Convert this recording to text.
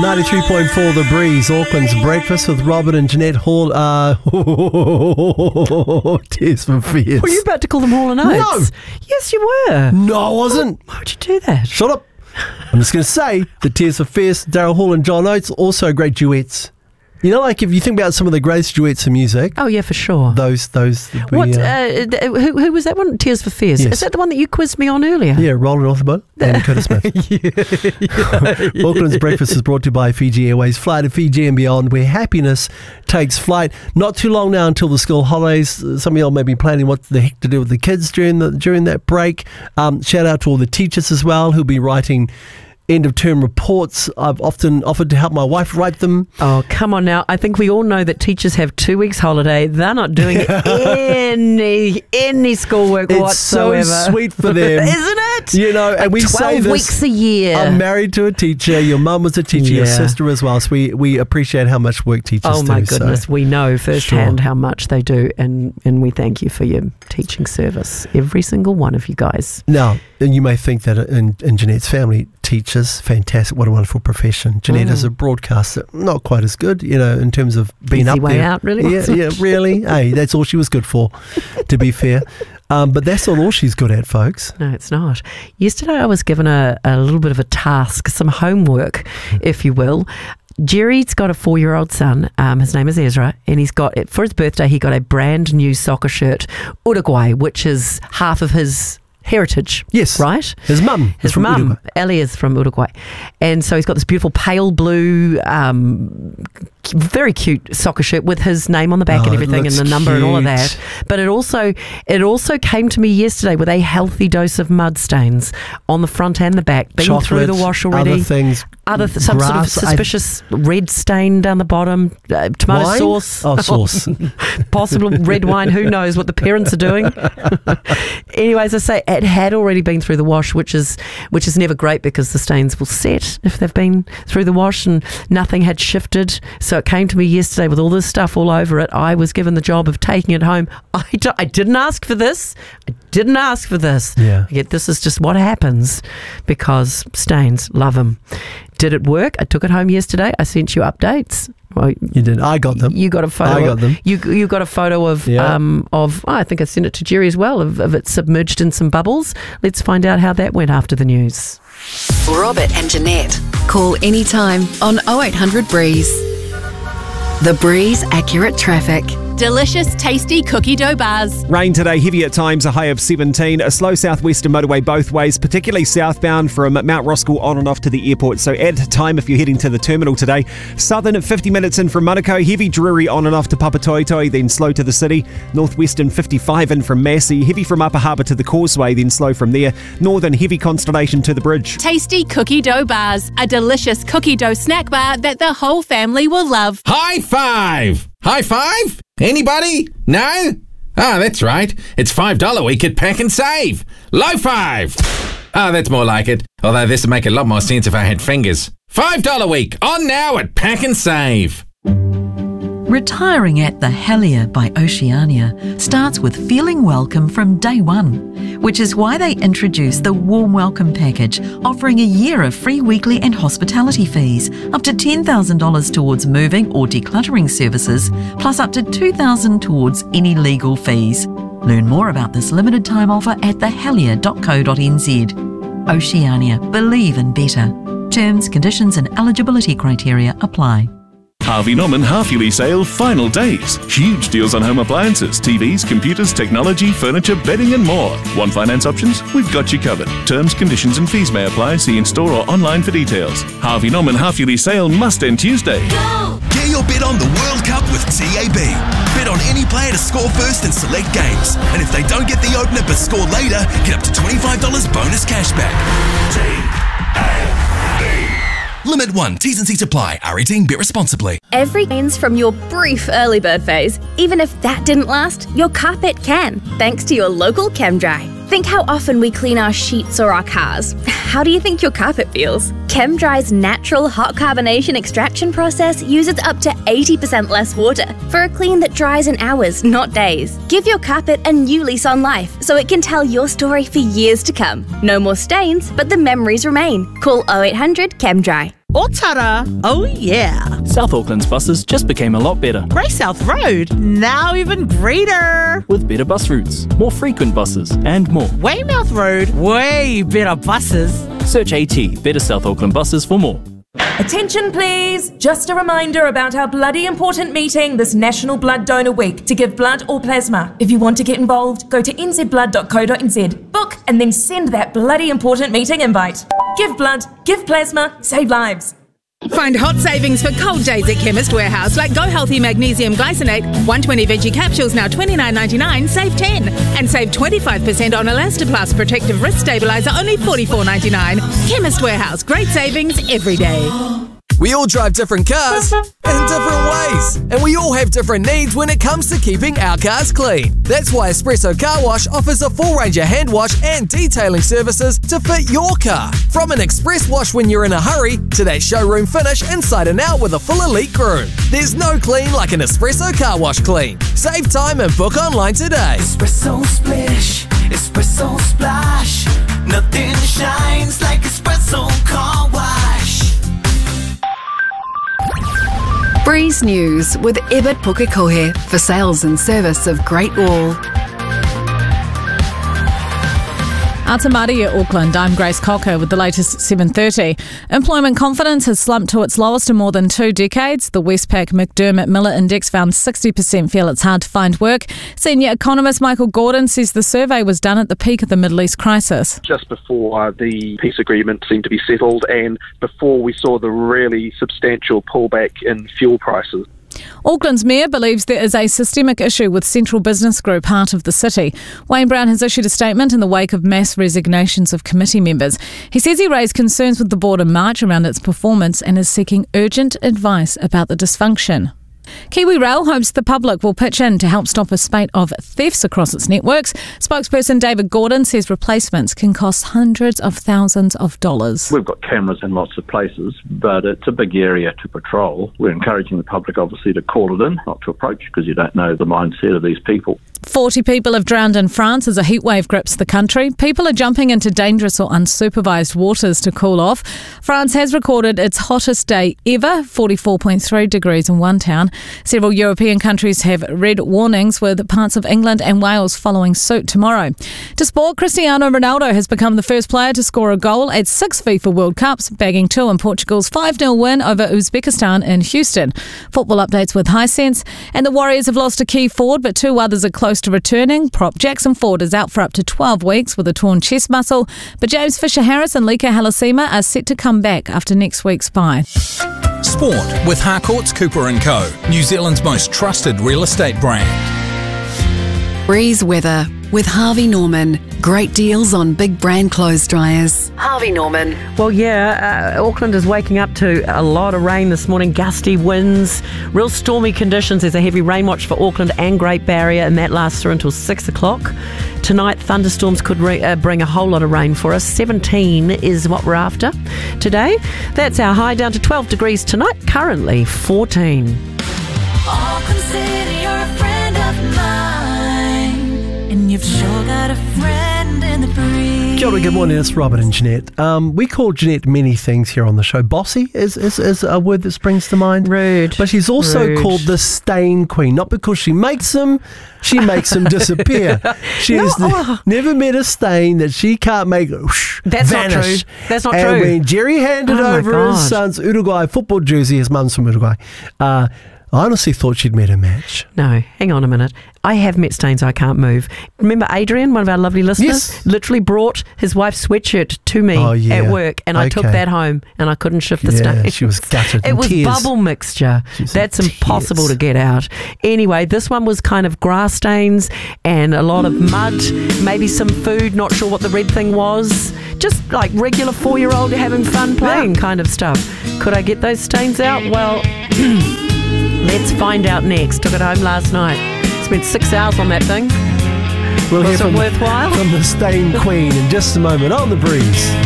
93.4 The Breeze, Auckland's Breakfast with Robert and Jeanette Hall. Tears for Fears. Were you about to call them Hall and Oates? No. Yes, you were. No, I wasn't. Why would you do that? Shut up. I'm just going to say the Tears for Fears, Daryl Hall and John Oates, also great duets. You know, like if you think about some of the greatest duets in music, Oh, yeah, for sure. those. Who was that one? Tears for Fears. Yes. Is that the one that you quizzed me on earlier? Yeah, Roland Otherbun and Curtis Smith. Auckland's Breakfast is brought to you by Fiji Airways. Fly to Fiji and beyond, where happiness takes flight. Not too long now until the school holidays. Some of y'all may be planning what the heck to do with the kids during that break. Shout out to all the teachers as well who'll be writing end of term reports. I've often offered to help my wife write them. Oh, come on now. I think we all know that teachers have 2 weeks holiday. They're not doing any schoolwork whatsoever. It's so sweet for them. Isn't it? You know, and we say 12 this. weeks a year. I'm married to a teacher. Your mum was a teacher. Your sister as well. So we appreciate how much work teachers do. Oh my goodness, we know firsthand how much they do, and we thank you for your teaching service, every single one of you guys. Now, and you may think that in Jeanette's family, teachers, fantastic, what a wonderful profession. Jeanette is a broadcaster, not quite as good, you know, in terms of being Easy up way there. out, really? Yeah, really. Hey, that's all she was good for, to be fair. But that's not all she's good at, folks. No, it's not. Yesterday I was given a little bit of a task, some homework, if you will. Jerry's got a 4-year-old son. His name is Ezra, and he's got, for his birthday, he got a brand new soccer shirt, Uruguay, which is half of his heritage. Yes. Right? His mum. His mum, Ellie, is from Uruguay. And so he's got this beautiful pale blue, very cute soccer shirt with his name on the back and everything, and the number and all of that. But it also came to me yesterday with a healthy dose of mud stains on the front and the back. Been through the wash already. Other things. Some sort of suspicious red stain down the bottom. Tomato wine? sauce. Oh, sauce. Possible red wine. Who knows what the parents are doing? Anyways, I say it had already been through the wash, which is never great because the stains will set if they've been through the wash, and nothing had shifted. So it came to me yesterday with all this stuff all over it. I was given the job of taking it home. I didn't ask for this. Yeah. Yet this is just what happens because stains, love them. Did it work? I took it home yesterday. I sent you updates. Well, you did. I got them. You got a photo. I got them. You got a photo of I think I sent it to Jerry as well, of it submerged in some bubbles. Let's find out how that went after the news. Robert and Jeanette. Call anytime on 0800 Breeze. The Breeze Accurate Traffic. Delicious, tasty cookie dough bars. Rain today, heavy at times, a high of 17. A slow southwestern motorway both ways, particularly southbound from Mount Roskill on and off to the airport. So add time if you're heading to the terminal today. Southern at 50 minutes in from Manukau, heavy dreary on and off to Papatoetoe, then slow to the city. Northwestern 55 in from Massey, heavy from Upper Harbour to the Causeway, then slow from there. Northern heavy Constellation to the bridge. Tasty cookie dough bars. A delicious cookie dough snack bar that the whole family will love. High five! High five? Anybody? No? Ah, that's right. It's $5 week at Pack and Save. Low five! Ah, that's more like it. Although this would make a lot more sense if I had fingers. $5 week, on now at Pack and Save. Retiring at the Helier by Oceania starts with feeling welcome from day one, which is why they introduced the Warm Welcome Package, offering a year of free weekly and hospitality fees, up to $10,000 towards moving or decluttering services, plus up to $2,000 towards any legal fees. Learn more about this limited time offer at thehelier.co.nz. Oceania, believe in better. Terms, conditions and eligibility criteria apply. Harvey Norman half-yearly sale final days. Huge deals on home appliances, TVs, computers, technology, furniture, bedding and more. Want finance options? We've got you covered. Terms, conditions and fees may apply. See in-store or online for details. Harvey Norman half-yearly sale must end Tuesday. Go! Get your bet on the World Cup with TAB. Bet on any player to score first in select games. And if they don't get the opener but score later, get up to $25 bonus cashback. TAB. Limit 1. T's and C's apply. R18. Bet responsibly. Every gains from your brief early bird phase. Even if that didn't last, your carpet can, thanks to your local ChemDry. Think how often we clean our sheets or our cars. How do you think your carpet feels? ChemDry's natural hot carbonation extraction process uses up to 80% less water for a clean that dries in hours, not days. Give your carpet a new lease on life so it can tell your story for years to come. No more stains, but the memories remain. Call 0800 ChemDry. Otara, oh yeah. South Auckland's buses just became a lot better. Grey South Road, now even greater. With better bus routes, more frequent buses, and more. Weymouth Road, way better buses. Search AT, Better South Auckland Buses for more. Attention please! Just a reminder about our bloody important meeting this National Blood Donor Week to give blood or plasma. If you want to get involved, go to nzblood.co.nz, book and then send that bloody important meeting invite. Give blood, give plasma, save lives. Find hot savings for cold days at Chemist Warehouse, like Go Healthy Magnesium Glycinate, 120 veggie capsules now $29.99, save 10. And save 25% on Elastoplast Protective Wrist Stabilizer, only $44.99. Chemist Warehouse, great savings every day. We all drive different cars in different ways, and we all have different needs when it comes to keeping our cars clean. That's why Espresso Car Wash offers a full range of hand wash and detailing services to fit your car. From an express wash when you're in a hurry to that showroom finish inside and out with a full elite groom. There's no clean like an Espresso Car Wash clean. Save time and book online today. Espresso Splish, Espresso Splash. Nothing shines like Espresso Car Wash. Breeze News with Ebert Pukekohe for sales and service of Great Wall. Atamari at Auckland, I'm Grace Cocker with the latest at 7:30. Employment confidence has slumped to its lowest in more than 2 decades. The Westpac McDermott Miller Index found 60% feel it's hard to find work. Senior economist Michael Gordon says the survey was done at the peak of the Middle East crisis. Just before the peace agreement seemed to be settled and before we saw the really substantial pullback in fuel prices. Auckland's mayor believes there is a systemic issue with Central Business Group, Heart of the City. Wayne Brown has issued a statement in the wake of mass resignations of committee members. He says he raised concerns with the board in March around its performance and is seeking urgent advice about the dysfunction. Kiwi Rail hopes the public will pitch in to help stop a spate of thefts across its networks. Spokesperson David Gordon says replacements can cost hundreds of thousands of dollars. We've got cameras in lots of places, but it's a big area to patrol. We're encouraging the public, obviously, to call it in, not to approach, because you don't know the mindset of these people. 40 people have drowned in France as a heatwave grips the country. People are jumping into dangerous or unsupervised waters to cool off. France has recorded its hottest day ever, 44.3 degrees in one town. Several European countries have red warnings, with parts of England and Wales following suit tomorrow. To sport, Cristiano Ronaldo has become the first player to score a goal at 6 FIFA World Cups, bagging 2 in Portugal's 5-0 win over Uzbekistan in Houston. Football updates with Hisense. And the Warriors have lost a key forward, but 2 others are close to returning. Prop Jackson Ford is out for up to 12 weeks with a torn chest muscle, but James Fisher-Harris and Lika Halasima are set to come back after next week's bye. Sport with Harcourts Cooper & Co, New Zealand's most trusted real estate brand. Breeze weather with Harvey Norman. Great deals on big brand clothes dryers. Harvey Norman. Well, yeah, Auckland is waking up to a lot of rain this morning, gusty winds, real stormy conditions. There's a heavy rain watch for Auckland and Great Barrier, and that lasts through until 6 o'clock. Tonight, thunderstorms could bring a whole lot of rain for us. 17 is what we're after today. That's our high, down to 12 degrees tonight, currently 14. Auckland City, you're a friend of mine, and you've sure got a friend in the breeze. Kia ora, good morning, it's Robert and Jeanette. We call Jeanette many things here on the show. Bossy is a word that springs to mind. Rude. But she's also Rude. called the stain queen, not because she makes them, she makes them disappear. She has never met a stain that she can't make That's vanish. not true. That's not and true. when Jerry handed Oh my over his God. son's Uruguay football jersey, his mum's from Uruguay, I honestly thought she'd met a match. No, hang on a minute. I have met stains I can't move. Remember Adrian, one of our lovely listeners, Yes. literally brought his wife's sweatshirt to me at work, and I took Okay. that home and I couldn't shift the Yeah, stain. she was gutted. It in was tears. bubble mixture. That's in impossible tears. to get out. Anyway, this one was kind of grass stains and a lot of mud, maybe some food, not sure what the red thing was. Just like regular 4-year-old having fun playing kind of stuff. Could I get those stains out? Well, let's find out next. Took it home last night. Spent 6 hours on that thing. We'll hear Was it from worthwhile? from the stain queen in just a moment on The Breeze.